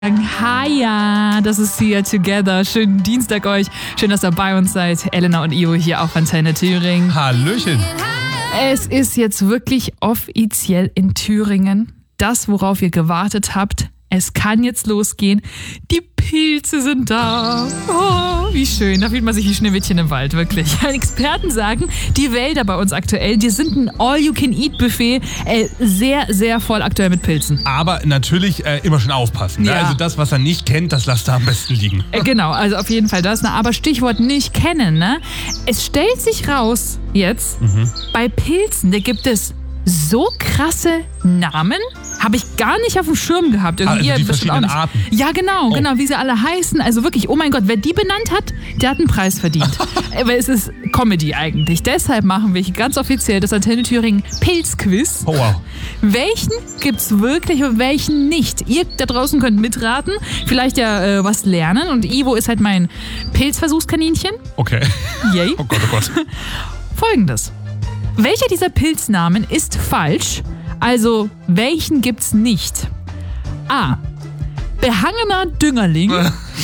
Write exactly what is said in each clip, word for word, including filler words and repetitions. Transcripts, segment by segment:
Hiya, das ist hier Together. Schönen Dienstag euch. Schön, dass ihr bei uns seid. Elena und Ivo hier auf Antenne Thüringen. Hallöchen. Es ist jetzt wirklich offiziell in Thüringen. Das, worauf ihr gewartet habt. Es kann jetzt losgehen. Die Pilze sind da. Oh, wie schön. Da fühlt man sich wie Schneewittchen im Wald, wirklich. Experten sagen, die Wälder bei uns aktuell, die sind ein All-You-Can-Eat-Buffet. Äh, sehr, sehr voll aktuell mit Pilzen. Aber natürlich äh, immer schon aufpassen. Ja. Ne? Also das, was er nicht kennt, das lasst er am besten liegen. Äh, genau, also auf jeden Fall das. Ne? Aber Stichwort nicht kennen. Ne? Es stellt sich raus jetzt, mhm. bei Pilzen, da gibt es so krasse Namen, habe ich gar nicht auf dem Schirm gehabt. Irgendwie also die verschiedenen Arten. Ja, genau, oh. genau, wie sie alle heißen. Also wirklich, oh mein Gott, wer die benannt hat, der hat einen Preis verdient. Aber es ist Comedy eigentlich. Deshalb machen wir hier ganz offiziell das Antenne Thüringen Pilzquiz. Oh wow. Welchen gibt's wirklich und welchen nicht? Ihr da draußen könnt mitraten, vielleicht ja äh, was lernen. Und Ivo ist halt mein Pilzversuchskaninchen. Okay. Yay. Oh Gott, oh Gott. Folgendes. Welcher dieser Pilznamen ist falsch? Also, welchen gibt's nicht? A. Behangener Düngerling.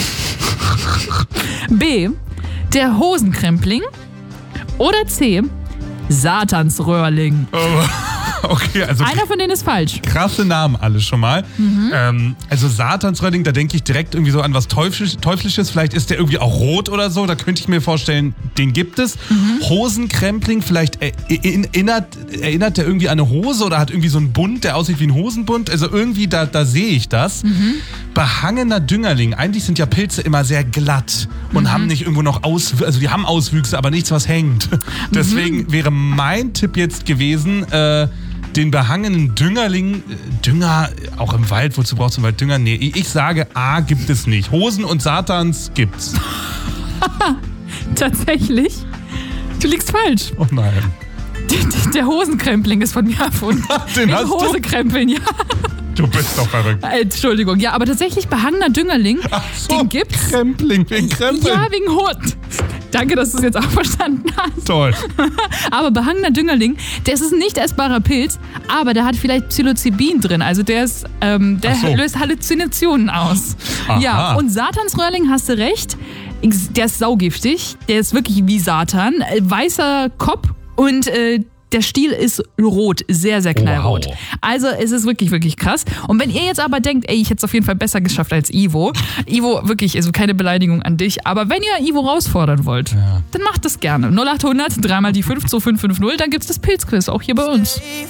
B. Der Hosenkrempling. Oder C. Satansröhrling. Oh. Okay, also einer von denen ist falsch. Krasse Namen alle schon mal. Mhm. Ähm, also Satansröhrling, da denke ich direkt irgendwie so an was Teuflisch, Teuflisches. Vielleicht ist der irgendwie auch rot oder so. Da könnte ich mir vorstellen, den gibt es. Mhm. Hosenkrempling, vielleicht erinnert, erinnert der irgendwie an eine Hose oder hat irgendwie so einen Bund, der aussieht wie ein Hosenbund. Also irgendwie, da, da sehe ich das. Mhm. Behangener Düngerling. Eigentlich sind ja Pilze immer sehr glatt und mhm. haben nicht irgendwo noch Auswüchse. Also die haben Auswüchse, aber nichts, was hängt. Mhm. Deswegen wäre mein Tipp jetzt gewesen, äh, den behangenen Düngerling, Dünger, auch im Wald, wozu brauchst du im Wald Dünger? Nee, ich sage, A gibt es nicht. Hosen und Satans gibt's. Tatsächlich? Du liegst falsch. Oh nein. Der, der Hosenkrempling ist von mir erfunden. Den hast Hose du? Krempeln, ja. Du bist doch verrückt. Entschuldigung, ja, aber tatsächlich behangener Düngerling, Ach so, den gibt's. Krempling, wegen Krempeln. Ja, wegen Hund. Danke, dass du es jetzt auch verstanden hast. Toll. Aber behangener Düngerling, das ist ein nicht essbarer Pilz, aber der hat vielleicht Psilocybin drin. Also der ist, ähm, der so. löst Halluzinationen aus. Aha. Ja, und Satansröhrling, hast du recht, der ist saugiftig. Der ist wirklich wie Satan. Weißer Kopf und äh, der Stiel ist rot, sehr, sehr knallrot. Wow. Also es ist wirklich, wirklich krass. Und wenn ihr jetzt aber denkt, ey, ich hätte es auf jeden Fall besser geschafft als Ivo. Ivo, wirklich, also keine Beleidigung an dich. Aber wenn ihr Ivo herausfordern wollt, ja. dann macht das gerne. null acht hundert, dreimal die fünf, zwei fünf fünf null, dann gibt's das Pilzquiz auch hier bei uns.